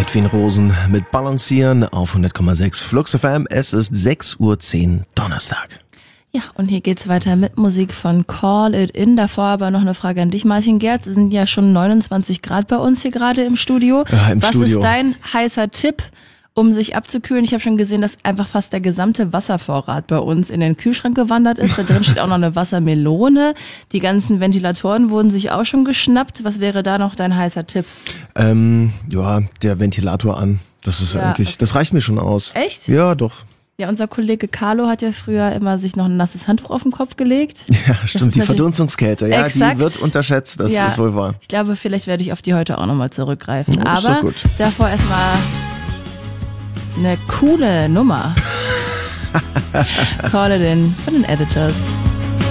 Edwin Rosen mit Balancieren auf 100,6 Flux FM. Es ist 6:10 Uhr Donnerstag. Ja, und hier geht's weiter mit Musik von Call It In. Davor aber noch eine Frage an dich, Martin Gerz. Es sind ja schon 29 Grad bei uns hier gerade im Studio. Ja, im Was Studio. ist dein heißer Tipp, um sich abzukühlen? Ich habe schon gesehen, dass einfach fast der gesamte Wasservorrat bei uns in den Kühlschrank gewandert ist. Da drin steht auch noch eine Wassermelone. Die ganzen Ventilatoren wurden sich auch schon geschnappt. Was wäre da noch dein heißer Tipp? Ja, der Ventilator an. Das ist eigentlich, okay. das reicht mir schon aus. Echt? Ja, doch. Ja, unser Kollege Carlo hat ja früher immer sich noch ein nasses Handtuch auf den Kopf gelegt. Ja, stimmt, die Verdunstungskälte. Ja, Exakt. die wird unterschätzt, das ist wohl wahr. Ich glaube, vielleicht werde ich auf die heute auch nochmal zurückgreifen. Oh, ist Aber doch gut. davor erstmal eine coole Nummer. Call It In von den Editors.